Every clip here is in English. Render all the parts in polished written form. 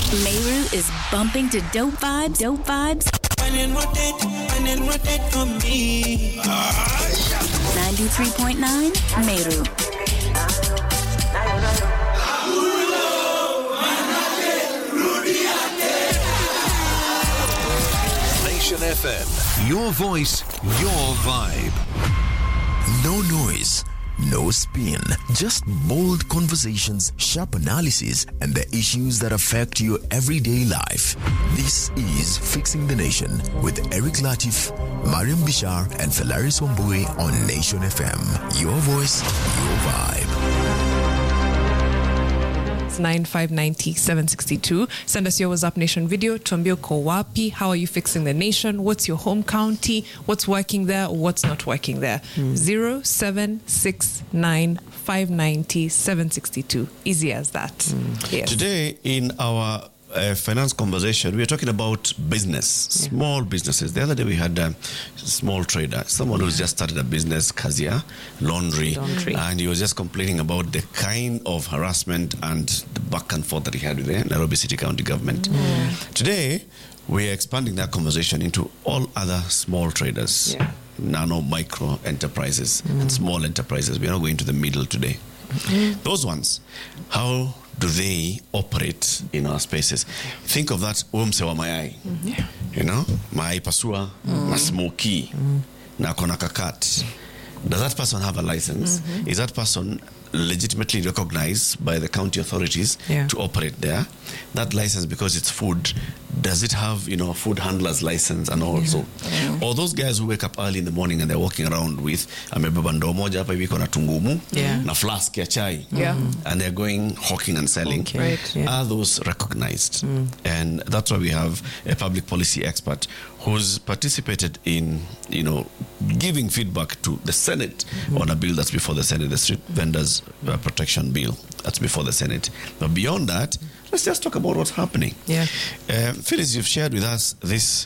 Meru is bumping to dope vibes. Dope vibes. And rotate for me. 93.9 Meru. Nation FM, your voice, your vibe. No noise, no spin, just bold conversations, sharp analysis, and the issues that affect your everyday life. This is Fixing the Nation with Eric Latif, Mariam Bishar, and Felaris Wambui on Nation FM. Your voice, your vibe. 9590-762. Send us your WhatsApp Nation video. Tuambie uko wapi? How are you fixing the nation? What's your home county? What's working there? What's not working there? 0769-590-762. Easy as that. Yes. Today in our finance conversation, we are talking about business, small businesses. The other day we had a small trader, someone who's just started a business, Kazia, laundry, and he was just complaining about the kind of harassment and the back and forth that he had with the Nairobi City County government. Today, we are expanding that conversation into all other small traders, nano, micro enterprises, and small enterprises. We are not going to the middle today. Those ones, how do they operate in our spaces? Think of that umse wa mayai. You know, mayai pasua, na smoky, na kona kakat. Does that person have a license? Is that person legitimately recognized by the county authorities to operate there? That license, because it's food, does it have, you know, food handler's license and also? Or those guys who wake up early in the morning and they're walking around with amebeba ndoo moja hapa hivi iko na tungumu na flask ya chai and they're going hawking and selling. Are those recognized? And that's why we have a public policy expert who's participated in, you know, giving feedback to the Senate on a bill that's before the Senate, the Street Vendors Protection Bill that's before the Senate. But beyond that, let's just talk about what's happening. Phyllis, you've shared with us this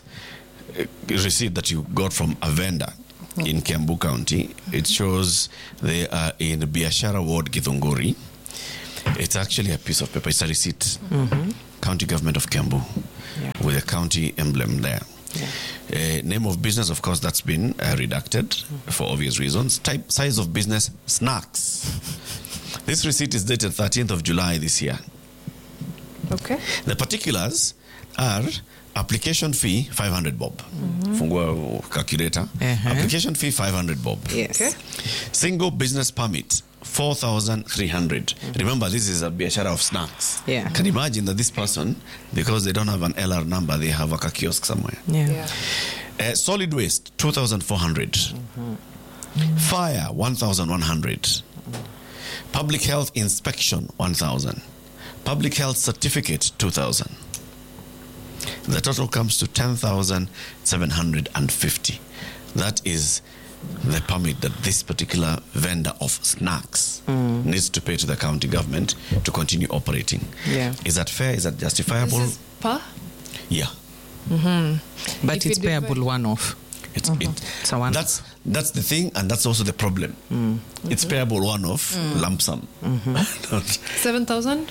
receipt that you got from a vendor in Kiambu County. It shows they are in Biashara Ward, Githunguri. It's actually a piece of paper. It's a receipt. County Government of Kiambu with a county emblem there. Name of business, of course, that's been redacted for obvious reasons. Type, size of business, snacks. This receipt is dated 13th of July this year. Okay. The particulars are application fee 500 bob. Fungua calculator. Application fee 500 bob. Yes. Okay. Single business permit 4,300. Remember, this is a biashara of snacks. Can you imagine that this person, because they don't have an LR number, they have a kiosk somewhere. Solid waste 2,400. Fire 1,100. Public health inspection 1,000. Public health certificate 2,000. The total comes to 10,750. That is the permit that this particular vendor of snacks needs to pay to the county government to continue operating. Is that fair? Is that justifiable? This is per? But it's payable one-off. It's that's the thing, and that's also the problem. It's payable one-off, lump sum. 7,000?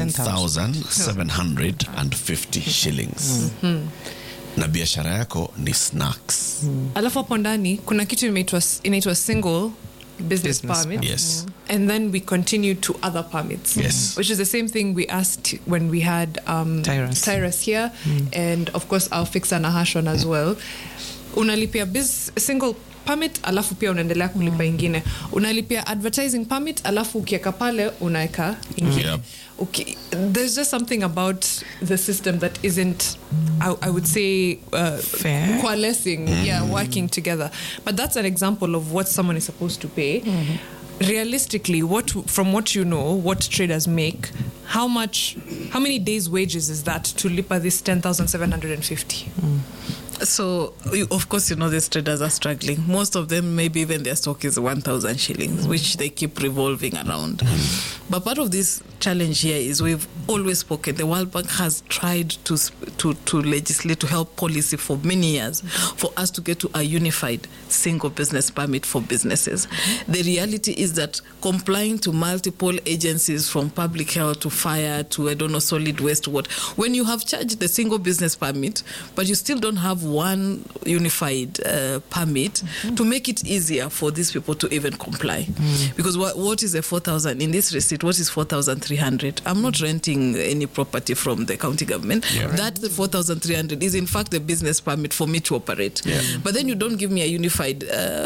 10,750 shillings. Na biashara yako ni snacks. Alafu hapo ndani kuna kitu inaitwa single business permit. Yes. And then we continue to other permits. Yes. Which is the same thing we asked when we had Tyrus here, and of course our fixer Nahashon as well. Unalipia single permit alafu pia unaendelea kulipa ingine. Unalipia advertising permit alafu ukieka pale unaeka ingine. Okay, there's just something about the system that isn't, I would say, fair, coalescing, working together. But that's an example of what someone is supposed to pay. Realistically, from what you know, what traders make, how many days' wages is that to lipa this 10,750? So, of course, these traders are struggling. Most of them, maybe even their stock is 1,000 shillings, which they keep revolving around. But part of this challenge here is we've always spoken. The World Bank has tried to legislate, to help policy for many years for us to get to a unified single business permit for businesses. The reality is that complying to multiple agencies, from public health to fire to, solid waste, when you have charged the single business permit, but you still don't have one unified permit to make it easier for these people to even comply. Because what is a 4,000 in this receipt? What is 4,300? I'm not renting any property from the county government. That the 4,300 is in fact the business permit for me to operate. But then you don't give me a unified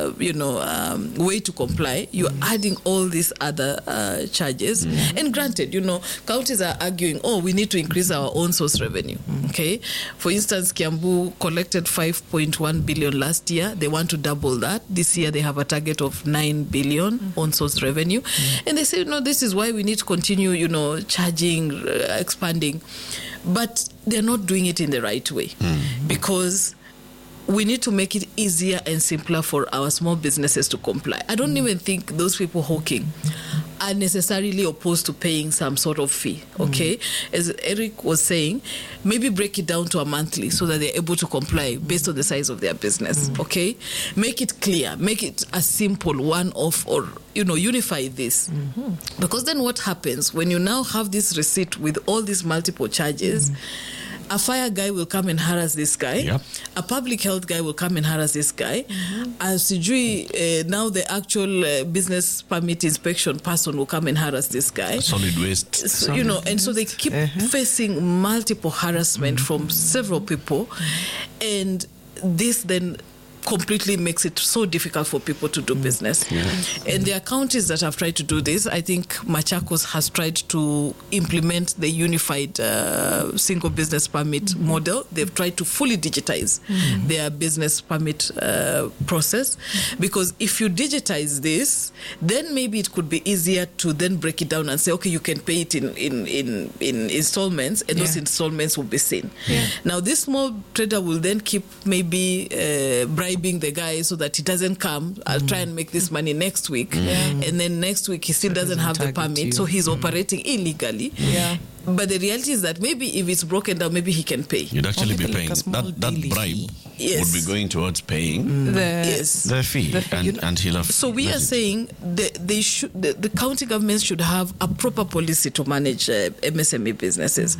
way to comply. You're adding all these other charges. And granted, counties are arguing, we need to increase our own source revenue. Okay, for instance, Kiambu collected 5.1 billion last year. They want to double that. This year they have a target of 9 billion on source revenue. And they say, this is why we need to continue, charging, expanding. But they're not doing it in the right way, because we need to make it easier and simpler for our small businesses to comply. I don't even think those people hawking are necessarily opposed to paying some sort of fee, okay? As Eric was saying, maybe break it down to a monthly so that they're able to comply based on the size of their business, okay? Make it clear, make it a simple one-off, or, unify this. Because then what happens when you now have this receipt with all these multiple charges, a fire guy will come and harass this guy. A public health guy will come and harass this guy. As now the actual business permit inspection person will come and harass this guy. Solid waste. So, and so they keep facing multiple harassment from several people. And this then completely makes it so difficult for people to do business. And there are counties that have tried to do this. I think Machakos has tried to implement the unified single business permit model. They've tried to fully digitize their business permit process, because if you digitize this, then maybe it could be easier to then break it down and say, okay, you can pay it in installments, and those installments will be seen. Now, this small trader will then keep maybe bribing the guy so that he doesn't come. I'll try and make this money next week. And then next week he still doesn't have the permit, so he's operating illegally. But the reality is that maybe if it's broken down, maybe he can pay. You'd actually be paying. That bribe would be going towards paying the fee. And he'll have. So we are saying the county governments should have a proper policy to manage MSME businesses.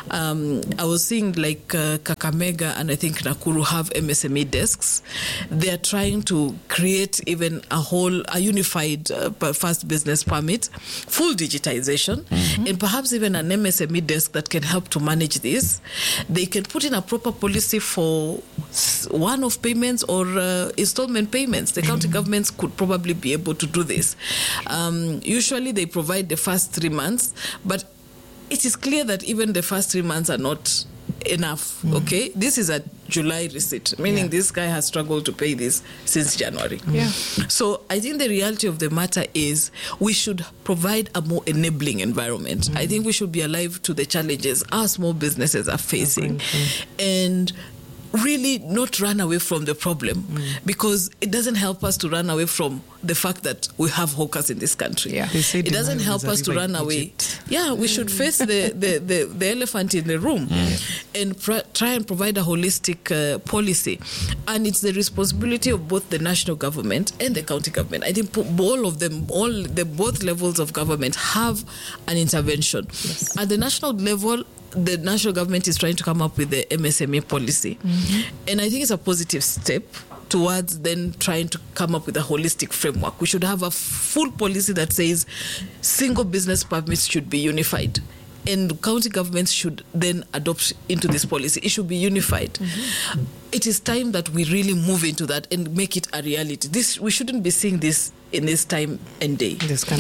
I was seeing like Kakamega and I think Nakuru have MSME desks. They are trying to create even a unified first business permit, full digitization, and perhaps even an MSME desk that can help to manage this. They can put in a proper policy for one-off payments or installment payments. The county governments could probably be able to do this. Usually they provide the first 3 months, but it is clear that even the first 3 months are not enough. Okay, this is a July receipt, meaning this guy has struggled to pay this since January. So I think the reality of the matter is we should provide a more enabling environment. I think we should be alive to the challenges our small businesses are facing, and really not run away from the problem, because it doesn't help us to run away from the fact that we have hawkers in this country. It doesn't help us to run away. We should face the elephant in the room and try and provide a holistic policy. And it's the responsibility of both the national government and the county government. I think all of them, both levels of government have an intervention. At the national level, the national government is trying to come up with the MSME policy. And I think it's a positive step towards then trying to come up with a holistic framework. We should have a full policy that says single business permits should be unified, and county governments should then adopt into this policy. It should be unified. It is time that we really move into that and make it a reality. We shouldn't be seeing this in this time and day.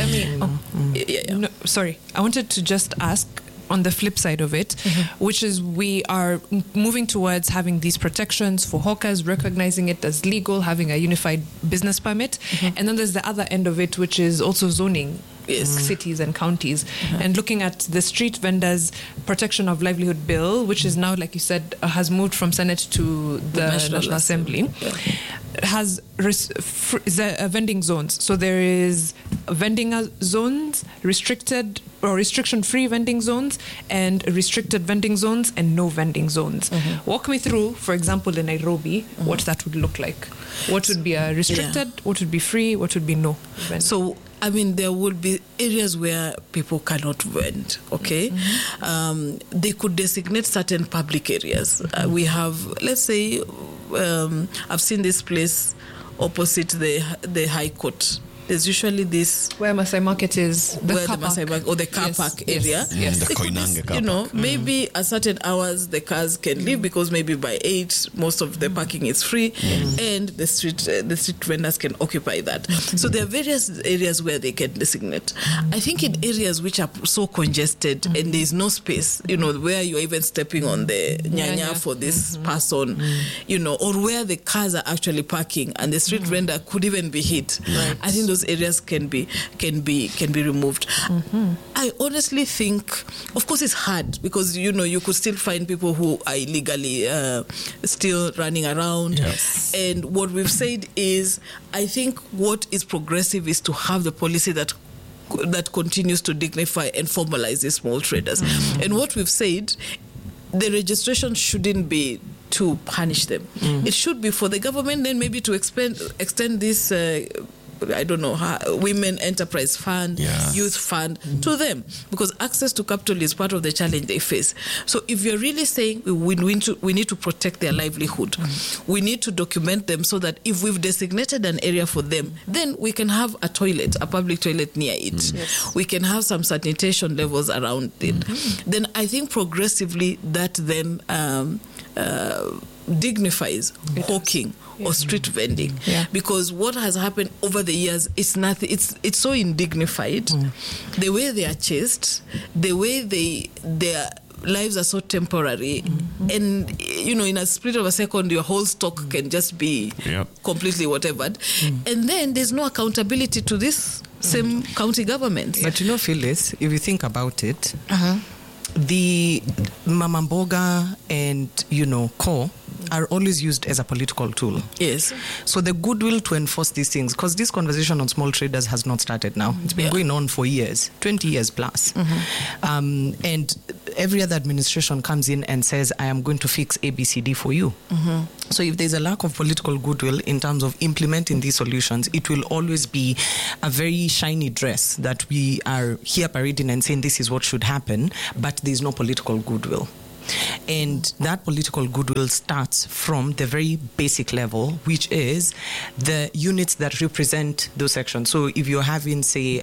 No, sorry, I wanted to just ask, on the flip side of it, which is we are moving towards having these protections for hawkers, recognizing it as legal, having a unified business permit. And then there's the other end of it, which is also zoning cities and counties. And looking at the Street Vendors Protection of Livelihood Bill, which is now, like you said, has moved from Senate to the National Assembly, has vending zones. So there is vending zones, restricted or restriction-free vending zones, and restricted vending zones, and no vending zones. Walk me through, for example, in Nairobi, what that would look like. What would be a restricted, what would be free, what would be no vending? So, I mean, there would be areas where people cannot vend, okay? They could designate certain public areas. We have, let's say, I've seen this place opposite the High Court. There's usually this... Where Masai Market is, the car park. Or the car park area. Yes. The Koinange car park. Maybe at certain hours the cars can leave because maybe by 8 most of the parking is free and the street vendors can occupy that. So there are various areas where they can designate. I think in areas which are so congested and there's no space, where you're even stepping on the nyanya for this person, or where the cars are actually parking and the street vendor could even be hit. Right. I think those areas can be removed. I honestly think, of course, it's hard because you could still find people who are illegally still running around. Yes. And what we've said is, I think what is progressive is to have the policy that continues to dignify and formalize these small traders. And what we've said, the registration shouldn't be to punish them. It should be for the government then maybe to extend this I don't know, women enterprise fund, youth fund to them, because access to capital is part of the challenge they face. So if you're really saying we need to protect their livelihood, we need to document them so that if we've designated an area for them, then we can have a public toilet near it. We can have some sanitation levels around it. Then I think progressively that then dignifies hawking or street vending, because what has happened over the years is nothing. It's so indignified. The way they are chased, the way their lives are so temporary, and in a split of a second your whole stock can just be completely whatever, and then there's no accountability to this same county government. But Phyllis, if you think about it, the Mama Mboga and Co are always used as a political tool. Yes. So the goodwill to enforce these things, because this conversation on small traders has not started now. It's been going on for years, 20 years plus. And every other administration comes in and says, I am going to fix ABCD for you. So if there's a lack of political goodwill in terms of implementing these solutions, it will always be a very shiny dress that we are here parading and saying this is what should happen, but there's no political goodwill. And that political goodwill starts from the very basic level, which is the units that represent those sections. So if you're having, say,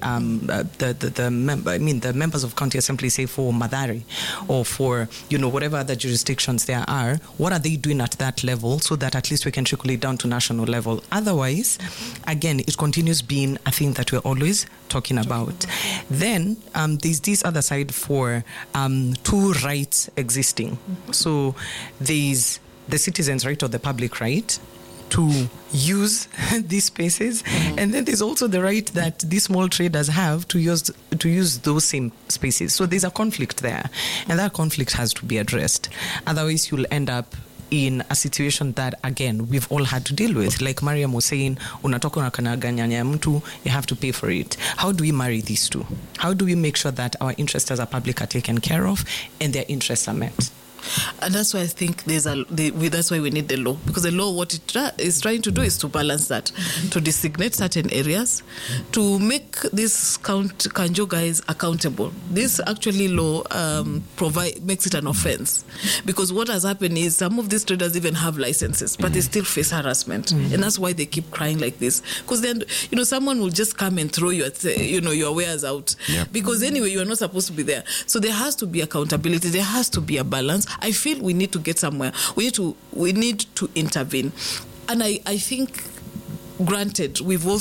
the members of county assembly, say for Madari or for whatever other jurisdictions there are, what are they doing at that level so that at least we can trickle it down to national level? Otherwise, again, it continues being a thing that we're always talking about. Then there's this other side for two rights existing. So there's the citizens' right or the public right to use these spaces, and then there's also the right that these small traders have to use those same spaces. So there's a conflict there, and that conflict has to be addressed. Otherwise, you'll end up in a situation that, again, we've all had to deal with. Like Mariam was saying, unatoka unakanaganya mtu, you have to pay for it. How do we marry these two? How do we make sure that our interests as a public are taken care of and their interests are met? And that's why I think that's why we need the law, because the law, what it is trying to do is to balance that, to designate certain areas, to make these Kanjo guys accountable. This actually law makes it an offense, because what has happened is some of these traders even have licenses, but they still face harassment, and that's why they keep crying like this. Because then someone will just come and throw your wares out, because anyway you are not supposed to be there. So there has to be accountability. There has to be a balance. I feel we need to get somewhere. We need to intervene. And I think, granted, we've also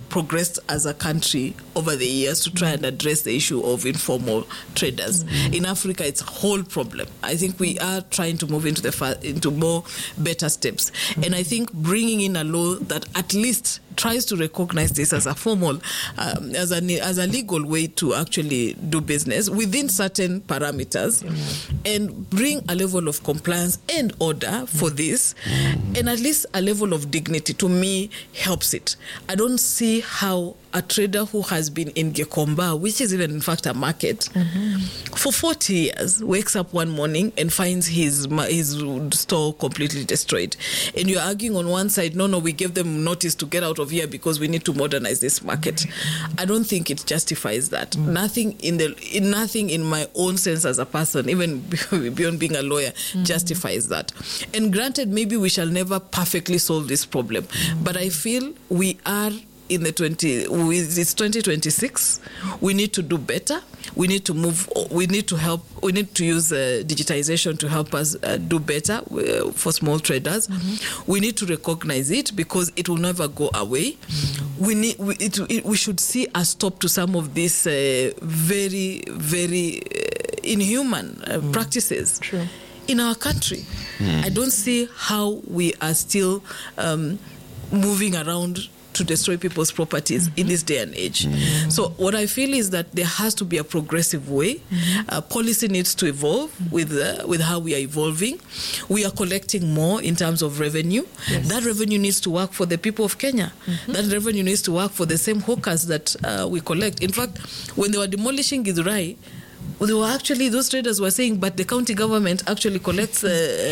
progressed as a country over the years to try and address the issue of informal traders. In Africa, it's a whole problem. I think we are trying to move into more better steps. And I think bringing in a law that at least tries to recognize this as a formal, as a legal way to actually do business within certain parameters, and bring a level of compliance and order for this, and at least a level of dignity, to me, helps it. I don't see how a trader who has been in Gikomba, which is even in fact a market, for 40 years, wakes up one morning and finds his store completely destroyed. And you're arguing on one side, no, we gave them notice to get out of here because we need to modernize this market. I don't think it justifies that. Nothing in my own sense as a person, even beyond being a lawyer, justifies that. And granted, maybe we shall never perfectly solve this problem, but I feel we are in the it's 2026. We need to do better. We need to move. We need to help. We need to use digitization to help us do better for small traders. We need to recognize it because it will never go away. We should see a stop to some of these very, very inhuman practices in our country. I don't see how we are still moving around to destroy people's properties in this day and age. So what I feel is that there has to be a progressive way. Policy needs to evolve with how we are evolving. We are collecting more in terms of revenue. That revenue needs to work for the people of Kenya. That revenue needs to work for the same hawkers that we collect. In fact, when they were demolishing Githurai, those traders were saying, but the county government actually collects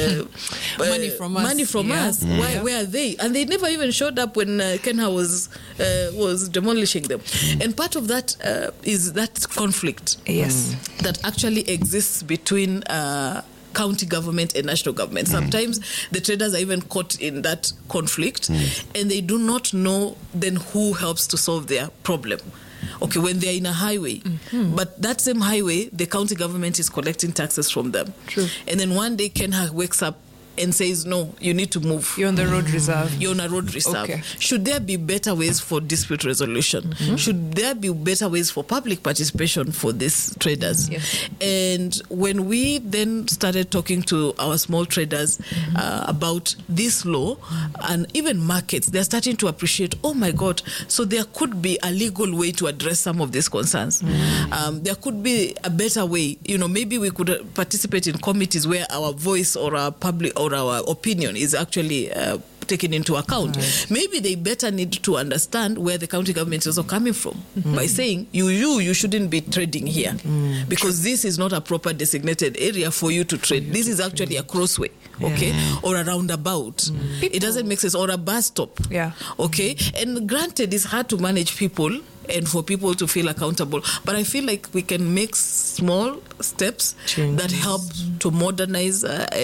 money from us. Where are they? And they never even showed up when Kenya was demolishing them. And part of that is that conflict that actually exists between county government and national government. Sometimes the traders are even caught in that conflict and they do not know then who helps to solve their problem. Okay, when they're in a highway, but that same highway, the county government is collecting taxes from them. And then one day Kenya wakes up and says, no, you need to move. You're on the road reserve. You're on a road reserve. Okay. Should there be better ways for dispute resolution? Should there be better ways for public participation for these traders? And when we then started talking to our small traders about this law and even markets, they're starting to appreciate, oh my God, so there could be a legal way to address some of these concerns. There could be a better way. Maybe we could participate in committees where our voice or our public or our opinion is actually taken into account. Maybe they better need to understand where the county government is also coming from by saying you shouldn't be trading here because this is not a proper designated area for you to trade. This is actually a crossway, or a roundabout. It doesn't make sense, or a bus stop. Okay, and granted, it's hard to manage people and for people to feel accountable. But I feel like we can make small steps that help to modernize,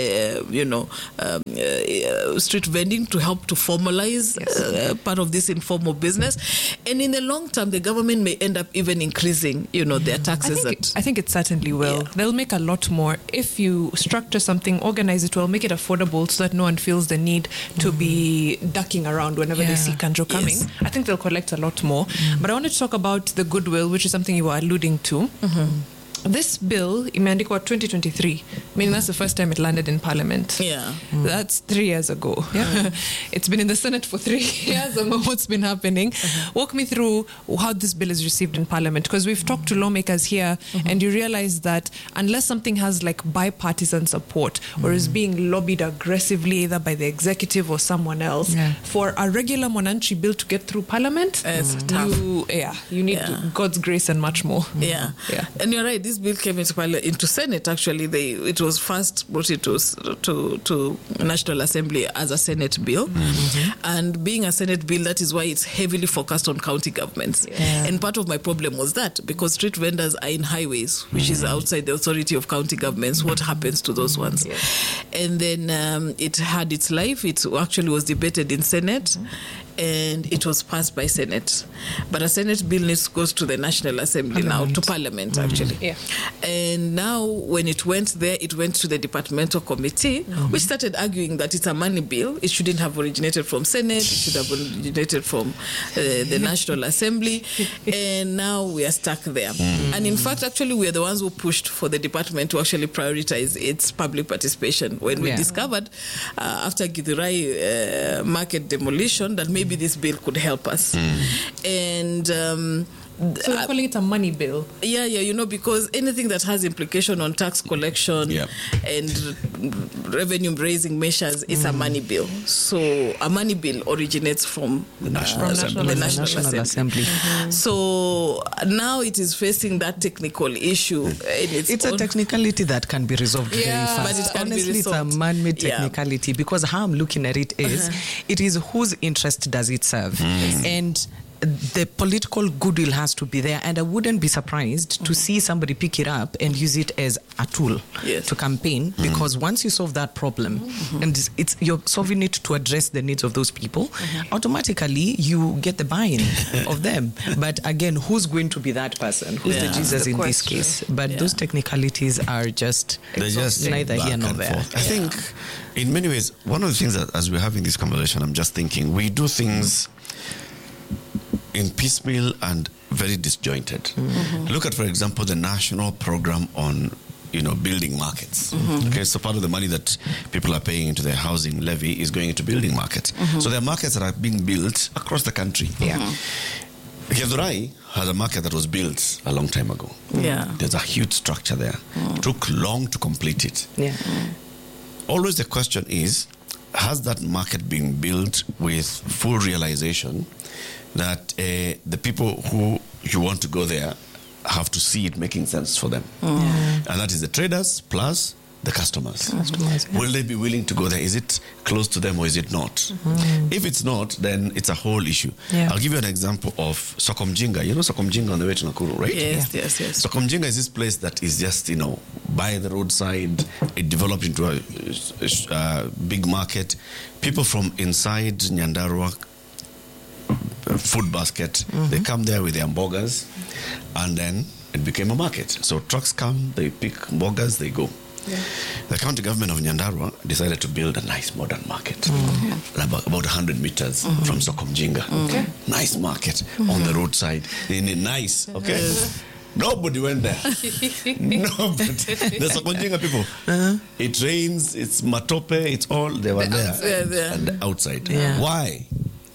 street vending, to help to formalize part of this informal business. And in the long term, the government may end up even increasing, their taxes. I think it certainly will. They'll make a lot more. If you structure something, organize it well, make it affordable so that no one feels the need to be ducking around whenever they see Kanjo coming. I think they'll collect a lot more. But I want to talk about the goodwill, which is something you were alluding to. This bill, imeandikwa 2023, meaning that's the first time it landed in Parliament. That's 3 years ago. It's been in the Senate for 3 years. What's been happening? Walk me through how this bill is received in Parliament, because we've talked to lawmakers here and you realize that unless something has like bipartisan support or is being lobbied aggressively either by the executive or someone else, for a regular Mwananchi bill to get through Parliament, it's tough. You need God's grace and much more. And you're right, this bill came into Senate. Actually, it was first brought to National Assembly as a Senate bill, and being a Senate bill, that is why it's heavily focused on county governments. And part of my problem was that because street vendors are in highways, which is outside the authority of county governments. What happens to those ones? And then it had its life. It actually was debated in Senate, and it was passed by Senate. But a Senate bill goes to the National Assembly now, to Parliament actually. Yeah. And now when it went there, it went to the departmental committee, which started arguing that it's a money bill. It shouldn't have originated from Senate. It should have originated from the National Assembly. And now we are stuck there. And in fact, actually, we are the ones who pushed for the department to actually prioritize its public participation when we discovered after Githurai market demolition that maybe this bill could help us. And so we're calling it a money bill. Yeah, because anything that has implication on tax collection and revenue raising measures is a money bill. So a money bill originates from the National Assembly. So now it is facing that technical issue. It's a technicality that can be resolved very fast. But it can honestly, be resolved. it's a man-made technicality because how I'm looking at it is, it is whose interest does it serve? And the political goodwill has to be there, and I wouldn't be surprised to see somebody pick it up and use it as a tool to campaign, because once you solve that problem and you're solving it to address the needs of those people, automatically you get the buy-in of them. But again, who's going to be that person? Who's the Jesus in this case? But those technicalities are just neither here nor there. I think in many ways, one of the things that as we're having this conversation, I'm just thinking we do things in piecemeal and very disjointed. Look at, for example, the national program on building markets. Okay, so part of the money that people are paying into their housing levy is going into building markets. So there are markets that are being built across the country. Githurai had a market that was built a long time ago. There's a huge structure there. It took long to complete it. Always the question is, has that market been built with full realization that the people who you want to go there have to see it making sense for them? And that is the traders plus the customers. Will they be willing to go there? Is it close to them or is it not? If it's not, then it's a whole issue. I'll give you an example of Sokomjinga. You know Sokomjinga on the way to Nakuru, right? Yes. Sokomjinga is this place that is just, by the roadside. It developed into a big market. People from inside Nyandarua food basket, they come there with their mbogas, and then it became a market. So trucks come, they pick mbogas, they go. The county government of Nyandarua decided to build a nice modern market, about 100 meters from Sokomjinga. Nice market on the roadside. Nice, okay? Nobody went there. Nobody. The Sokomjinga people. It rains, it's matope, it's all, they were there. And outside. Why?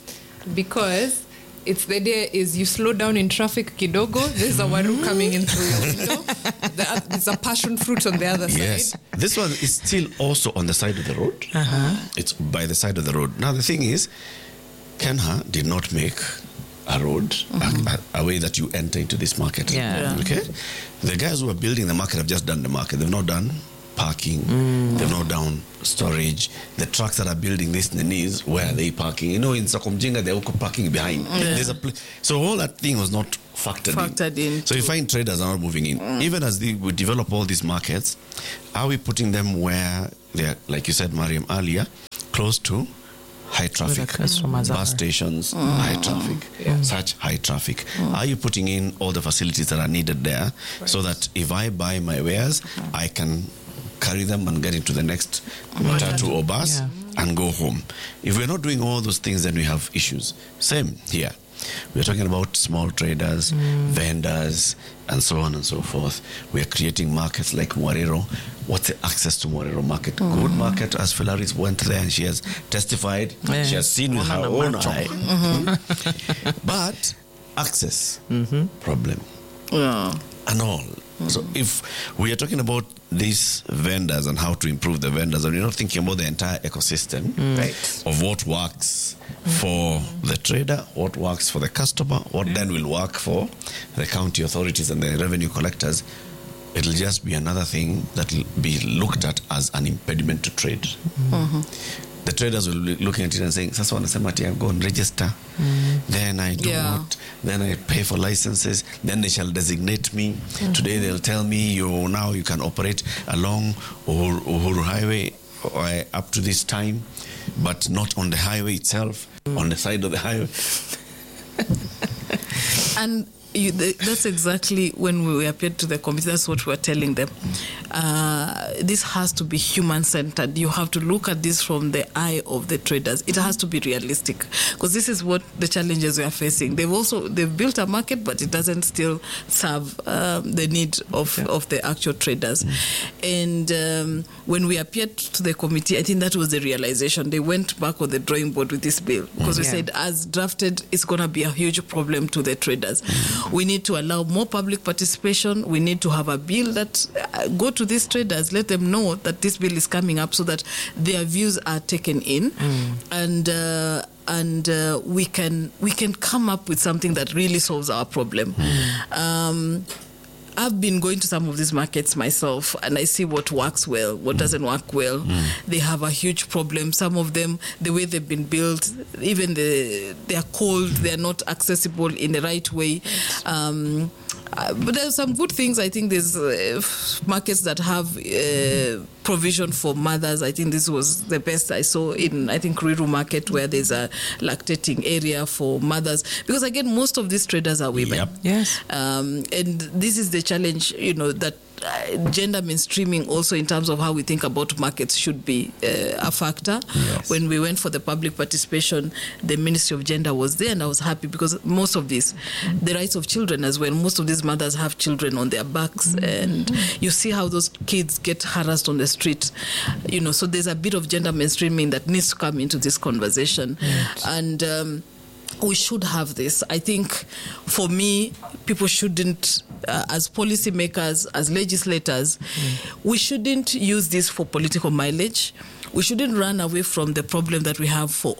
Because it's the idea is you slow down in traffic kidogo, there's a waru coming in through your window, there's a passion fruit on the other side. This one is still also on the side of the road. It's by the side of the road. Now the thing is, Kenha did not make a road a way that you enter into this market. Okay, the guys who are building the market have just done the market. They've not done parking, they've not done storage. The trucks that are building this Nenise, where are they parking? In Sokomjinga, they're also parking behind. There's so all that thing was not factored in. So you find traders are not moving in. Even as we develop all these markets, are we putting them where they're, like you said, Mariam, earlier, close to high traffic bus stations, high traffic, such high traffic? Are you putting in all the facilities that are needed there so that if I buy my wares, I can carry them and get into the next matatu or bus and go home? If we're not doing all those things, then we have issues. Same here. We're talking about small traders, vendors, and so on and so forth. We're creating markets like Mwarero. What's the access to Mwarero market? Good market, as Philaris went there and she has testified. She has seen with her own eye. But access, problem. And all. So if we are talking about these vendors and how to improve the vendors, and we're not thinking about the entire ecosystem of what works for the trader, what works for the customer, what then will work for the county authorities and the revenue collectors, it'll just be another thing that will be looked at as an impediment to trade. The traders will be looking at it and saying, Sasa wanasema ati I go and register, then I do what, then I pay for licenses, then they shall designate me. Today they'll tell me now you can operate along Uhuru Highway up to this time. but not on the highway itself, on the side of the highway. And that's exactly when we appeared to the committee, that's what we were telling them. This has to be human-centered. You have to look at this from the eye of the traders. It has to be realistic, because this is what the challenges we are facing. They've built a market, but it doesn't still serve the need of the actual traders. And when we appeared to the committee, I think that was the realization. They went back on the drawing board with this bill, because we said, as drafted, it's going to be a huge problem to the traders. We need to allow more public participation. We need to have a bill that go to these traders, let them know that this bill is coming up so that their views are taken in, and we can come up with something that really solves our problem. I've been going to some of these markets myself, and I see what works well, what doesn't work well. They have a huge problem. Some of them, the way they've been built, even they are cold, they are not accessible in the right way. But there's some good things. I think there's markets that have provision for mothers. I think this was the best I saw in, I think, Ruiru Market, where there's a lactating area for mothers. Because, again, most of these traders are women. Yep. Yes. And this is the challenge, that gender mainstreaming also in terms of how we think about markets should be a factor. Yes. When we went for the public participation, the Ministry of Gender was there, and I was happy because most of this, the rights of children as well, most of these mothers have children on their backs, and you see how those kids get harassed on the street. So there's a bit of gender mainstreaming that needs to come into this conversation. Yes. And we should have this. I think, for me, people shouldn't, as policymakers, as legislators, we shouldn't use this for political mileage. We shouldn't run away from the problem that we have for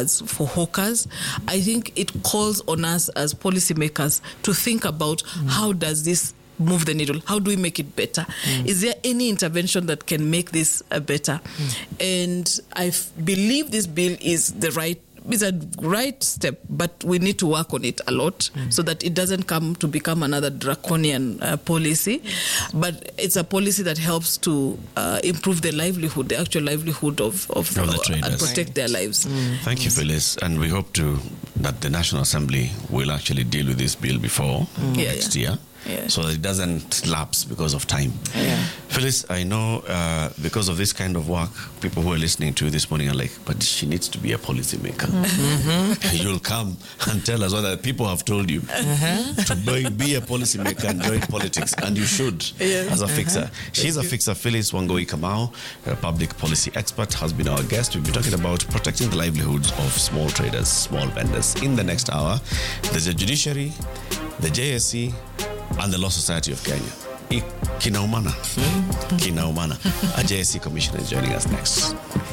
hawkers. I think it calls on us as policymakers to think about how does this move the needle? How do we make it better? Is there any intervention that can make this better? And I believe this bill is it's a right step, but we need to work on it a lot so that it doesn't come to become another draconian policy. But it's a policy that helps to improve the livelihood, the actual livelihood of the traders, and protect their lives. Thank you, Phyllis. And we hope that the National Assembly will actually deal with this bill before next year. Yeah. So that it doesn't lapse because of time. Yeah. Phyllis, I know because of this kind of work, people who are listening to you this morning are like, but she needs to be a policymaker. You'll come and tell us whether people have told you to be a policymaker and join politics, and you should as a fixer. She's a fixer. Phyllis Wangui Kamau, a public policy expert, has been our guest. We'll be talking about protecting the livelihoods of small traders, small vendors. In the next hour, there's the judiciary, the JSC, and the Law Society of Kenya. Kinaumana. A JSC commissioner is joining us next.